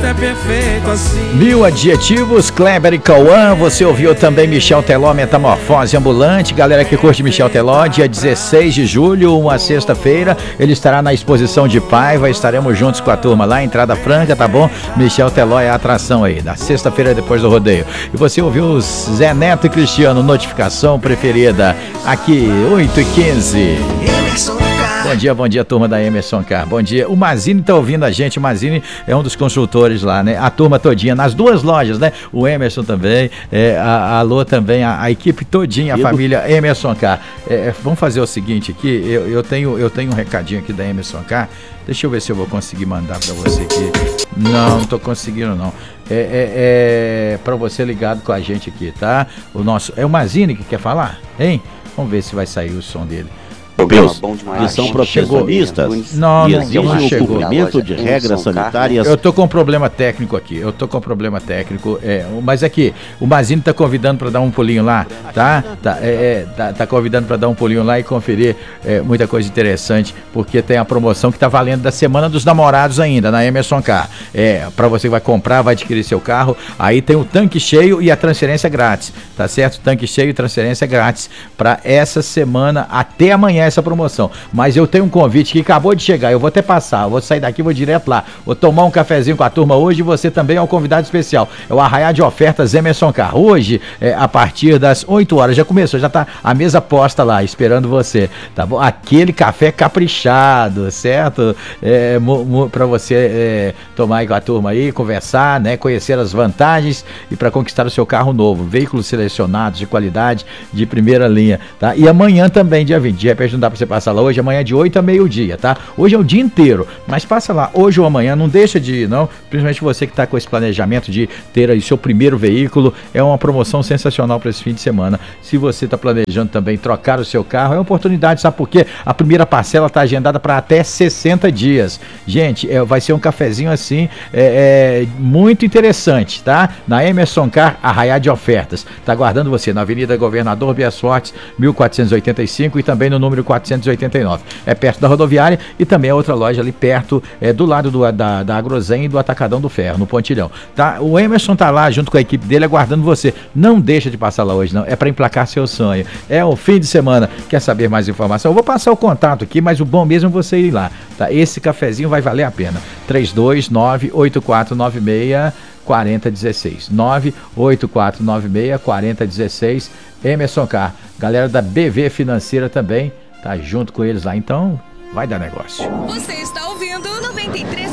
é perfeito assim. 1000 adjetivos, Kleber e Cauã. Você ouviu também Michel Teló, Metamorfose Ambulante. Galera que curte Michel Teló, dia 16 de julho, uma sexta-feira, ele estará na exposição de Paiva. Estaremos juntos com a turma lá, entrada franca, tá bom? Michel Teló é a atração aí, da sexta-feira depois do rodeio. E você ouviu os Zé Neto e Cristiano, notificação preferida, aqui, 8h15. Bom dia, turma da Emerson Car. Bom dia. O Mazini tá ouvindo a gente. O Mazini é um dos construtores lá, né? A turma todinha, nas duas lojas, né? O Emerson também, a Alô também, a equipe todinha, a família Emerson Car. Vamos fazer o seguinte aqui, eu tenho um recadinho aqui da Emerson Car. Deixa eu ver se eu vou conseguir mandar pra você aqui. Não tô conseguindo não. Pra você ligado com a gente aqui, tá? É o Mazini que quer falar, hein? Vamos ver se vai sair o som dele. Que são profissionalistas não, e exigem o cumprimento de regras sanitárias. Eu tô com um problema técnico aqui, mas aqui, o Mazini tá convidando para dar um pulinho lá, tá? Tá convidando para dar um pulinho lá e conferir muita coisa interessante, porque tem a promoção que tá valendo da Semana dos Namorados ainda, na Emerson Car. Para você que vai comprar, vai adquirir seu carro, aí tem o tanque cheio e a transferência grátis, tá certo? Tanque cheio e transferência grátis para essa semana, até amanhã essa promoção. Mas eu tenho um convite que acabou de chegar, eu vou até passar, eu vou sair daqui, vou direto lá, vou tomar um cafezinho com a turma hoje e você também é um convidado especial. É o Arraiá de Ofertas Emerson Car. Hoje, a partir das 8 horas, já começou, já tá a mesa posta lá, esperando você, tá bom? Aquele café caprichado, certo? Pra você tomar aí com a turma aí, conversar, né? Conhecer as vantagens e para conquistar o seu carro novo. Veículos selecionados de qualidade, de primeira linha, tá? E amanhã também, dia 20, de repente não dá pra você passar lá hoje, amanhã de 8 a meio-dia, tá? Hoje é o dia inteiro, mas passa lá, hoje ou amanhã, não deixa de ir, não, principalmente você que tá com esse planejamento de ter aí seu primeiro veículo, é uma promoção sensacional para esse fim de semana. Se você tá planejando também trocar o seu carro, é uma oportunidade, sabe por quê? A primeira parcela tá agendada para até 60 dias. Gente, vai ser um cafezinho assim, muito interessante, tá? Na Emerson Car, Arraiá de Ofertas, tá aguardando você na Avenida Governador Bias Fortes, 1485 e também no número 489. É perto da rodoviária e também a outra loja ali perto, do lado da Agrozen e do Atacadão do Ferro, no Pontilhão. Tá? O Emerson tá lá junto com a equipe dele aguardando você. Não deixa de passar lá hoje, não. É para emplacar seu sonho. É o fim de semana. Quer saber mais informação? Eu vou passar o contato aqui, mas o bom mesmo é você ir lá. Tá? Esse cafezinho vai valer a pena. 329-8496 4016 98496 4016 Emerson Car. Galera da BV Financeira também tá junto com eles lá, então vai dar negócio. Você está ouvindo 93